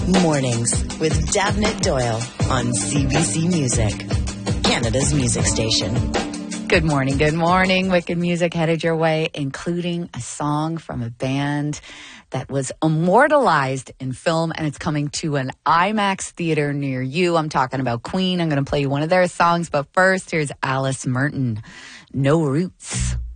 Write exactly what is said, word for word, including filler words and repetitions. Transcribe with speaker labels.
Speaker 1: Mornings with Davnit Doyle on C B C Music, Canada's music station.
Speaker 2: Good morning, good morning. Wicked music headed your way, including a song from a band that was immortalized in film, and it's coming to an IMAX theater near you. I'm talking about Queen. I'm going to play you one of their songs, but first, here's Alice Merton, No Roots.